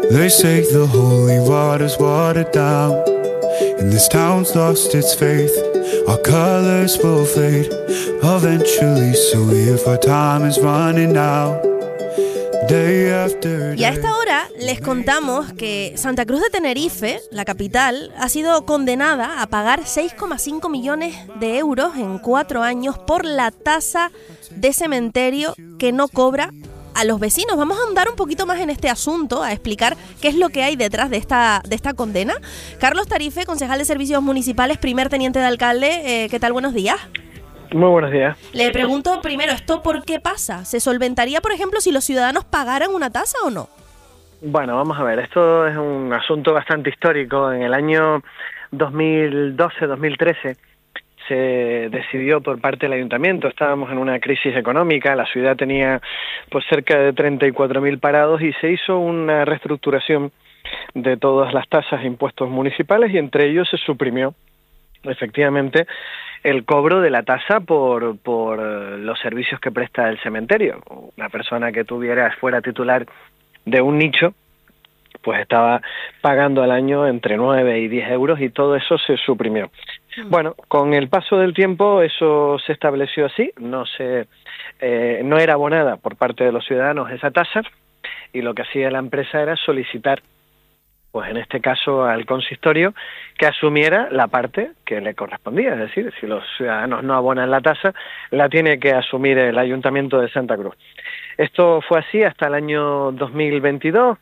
They say the holy water's watered down, and this town's lost its faith. Our colors will fade eventually, so if our time is running out, day after day. Y a esta hora les contamos que Santa Cruz de Tenerife, la capital, ha sido condenada a pagar 6,5 millones de euros en 4 años por la tasa de cementerio que no cobra a los vecinos. Vamos a ahondar un poquito más en este asunto, a explicar qué es lo que hay detrás de esta condena. Carlos Tarife, concejal de Servicios Municipales, primer teniente de alcalde. ¿Qué tal? Buenos días. Muy buenos días. Le pregunto primero, ¿esto por qué pasa? ¿Se solventaría, por ejemplo, si los ciudadanos pagaran una tasa o no? Bueno, vamos a ver, esto es un asunto bastante histórico. En el año 2012-2013 se decidió por parte del ayuntamiento, estábamos en una crisis económica, la ciudad tenía pues cerca de 34.000 parados y se hizo una reestructuración de todas las tasas e impuestos municipales y entre ellos se suprimió efectivamente el cobro de la tasa por los servicios que presta el cementerio. Una persona que fuera titular de un nicho, pues estaba pagando al año entre 9 y 10 euros y todo eso se suprimió. Bueno, con el paso del tiempo eso se estableció así, no era abonada por parte de los ciudadanos esa tasa y lo que hacía la empresa era solicitar, pues en este caso al consistorio, que asumiera la parte que le correspondía, es decir, si los ciudadanos no abonan la tasa, la tiene que asumir el Ayuntamiento de Santa Cruz. Esto fue así hasta el año 2023,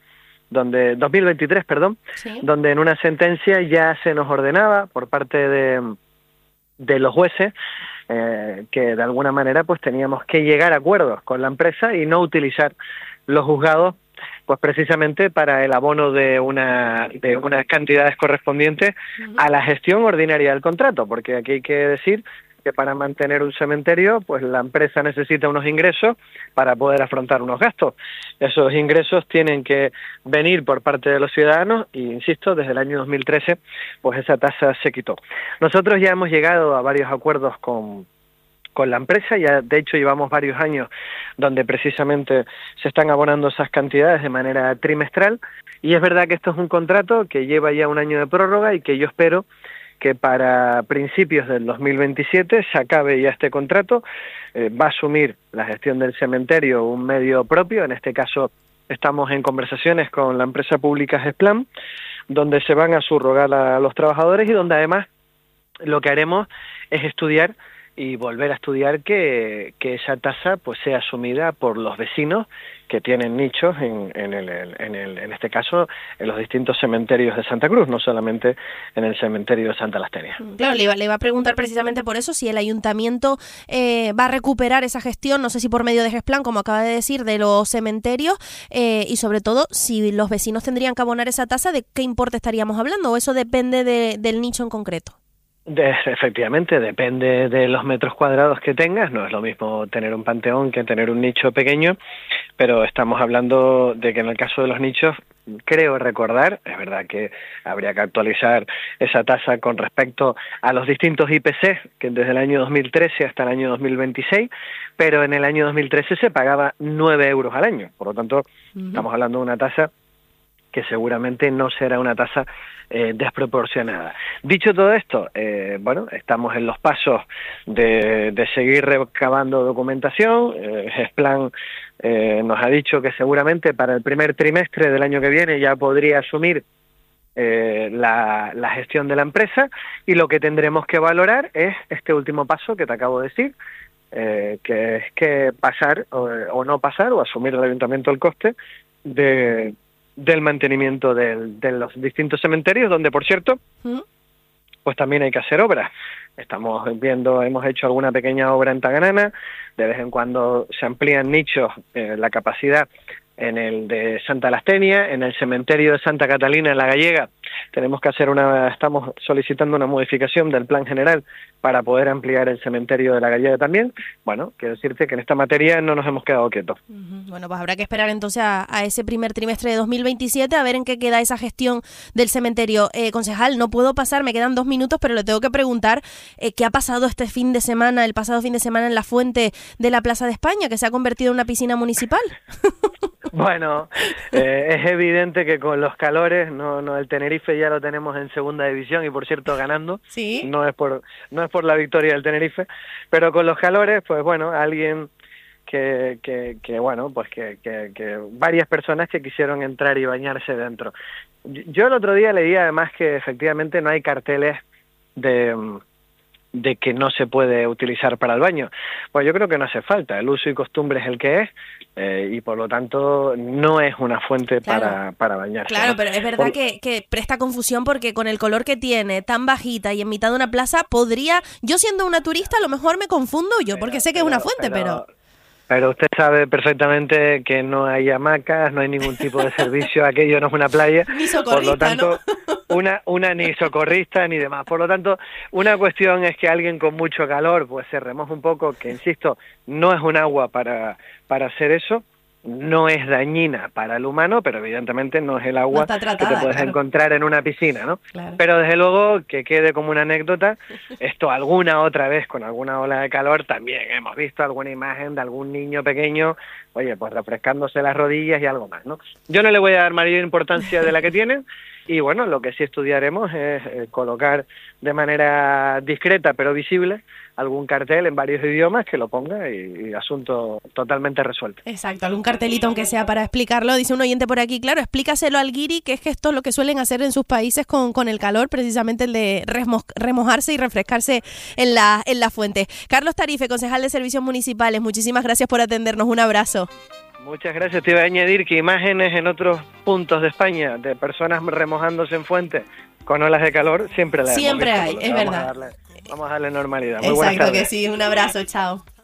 Sí. Donde en una sentencia ya se nos ordenaba por parte de los jueces que de alguna manera pues teníamos que llegar a acuerdos con la empresa y no utilizar los juzgados pues precisamente para el abono de unas cantidades correspondientes a la gestión ordinaria del contrato, porque aquí hay que decir que para mantener un cementerio, pues la empresa necesita unos ingresos para poder afrontar unos gastos. Esos ingresos tienen que venir por parte de los ciudadanos y, insisto, desde el año 2013, pues esa tasa se quitó. Nosotros ya hemos llegado a varios acuerdos con la empresa, ya de hecho llevamos varios años donde precisamente se están abonando esas cantidades de manera trimestral y es verdad que esto es un contrato que lleva ya un año de prórroga y que yo espero que para principios del 2027 se acabe ya este contrato. Va a asumir la gestión del cementerio un medio propio, en este caso estamos en conversaciones con la empresa pública Gesplan, donde se van a subrogar a los trabajadores y donde además lo que haremos es estudiar y volver a estudiar que esa tasa pues sea asumida por los vecinos que tienen nichos en este caso en los distintos cementerios de Santa Cruz, no solamente en el cementerio de Santa Lastenia. Claro, le iba a preguntar precisamente por eso, si el ayuntamiento va a recuperar esa gestión, no sé si por medio de Gesplan, como acaba de decir, de los cementerios, y sobre todo si los vecinos tendrían que abonar esa tasa, ¿de qué importe estaríamos hablando? ¿O eso depende del nicho en concreto? Efectivamente, depende de los metros cuadrados que tengas, no es lo mismo tener un panteón que tener un nicho pequeño, pero estamos hablando de que en el caso de los nichos, creo recordar, es verdad que habría que actualizar esa tasa con respecto a los distintos IPC, que desde el año 2013 hasta el año 2026, pero en el año 2013 se pagaba 9 euros al año, por lo tanto, estamos hablando de una tasa que seguramente no será una tasa desproporcionada. Dicho todo esto, bueno, estamos en los pasos de seguir recabando documentación. Gesplan nos ha dicho que seguramente para el primer trimestre del año que viene ya podría asumir la gestión de la empresa y lo que tendremos que valorar es este último paso que te acabo de decir, que es que pasar o no pasar o asumir el ayuntamiento el coste del mantenimiento de los distintos cementerios, donde, por cierto, pues también hay que hacer obras. Estamos viendo, hemos hecho alguna pequeña obra en Taganana, de vez en cuando se amplían nichos, la capacidad en el de Santa Lastenia, en el cementerio de Santa Catalina, en La Gallega, estamos solicitando una modificación del plan general para poder ampliar el cementerio de La Gallega también. Bueno, quiero decirte que en esta materia no nos hemos quedado quietos. Bueno, pues habrá que esperar entonces a ese primer trimestre de 2027 a ver en qué queda esa gestión del cementerio. Concejal, no puedo pasar, me quedan 2 minutos, pero le tengo que preguntar qué ha pasado el pasado fin de semana en la fuente de la Plaza de España, que se ha convertido en una piscina municipal. Bueno, es evidente que con los calores, no, el Tenerife ya lo tenemos en segunda división y por cierto ganando. Sí. No es por la victoria del Tenerife, pero con los calores, pues bueno, alguien que bueno, pues que varias personas que quisieron entrar y bañarse dentro. Yo el otro día leí además que efectivamente no hay carteles de que no se puede utilizar para el baño. Pues yo creo que no hace falta, el uso y costumbre es el que es, y por lo tanto no es una fuente para bañarse. Claro, ¿no? pero es verdad que presta confusión porque con el color que tiene, tan bajita y en mitad de una plaza, yo siendo una turista a lo mejor me confundo porque sé que es una fuente, pero... Pero usted sabe perfectamente que no hay hamacas, no hay ningún tipo de servicio, aquello no es una playa. Ni socorrista, por lo tanto, ¿no? una ni socorrista ni demás. Por lo tanto, una cuestión es que alguien con mucho calor pues se remoja un poco, que insisto, no es un agua para hacer eso, no es dañina para el humano, pero evidentemente no es el agua que te puedes encontrar en una piscina, ¿no? Claro. Pero desde luego que quede como una anécdota, esto alguna otra vez con alguna ola de calor también hemos visto alguna imagen de algún niño pequeño, oye, pues refrescándose las rodillas y algo más, ¿no? Yo no le voy a dar mayor importancia de la que tienen, y bueno, lo que sí estudiaremos es colocar de manera discreta pero visible algún cartel en varios idiomas que lo ponga y asunto totalmente resuelto. Exacto, algún cartelito aunque sea para explicarlo. Dice un oyente por aquí, claro, explícaselo al guiri, que es que esto es lo que suelen hacer en sus países con el calor, precisamente el de remojarse y refrescarse en la fuente. Carlos Tarife, concejal de Servicios Municipales, muchísimas gracias por atendernos, un abrazo. Muchas gracias. Te iba a añadir que imágenes en otros puntos de España de personas remojándose en fuentes con olas de calor siempre las siempre hemos visto, hay, es verdad. Vamos a darle normalidad. Muy exacto buenas tardes. que sí, un abrazo, chao.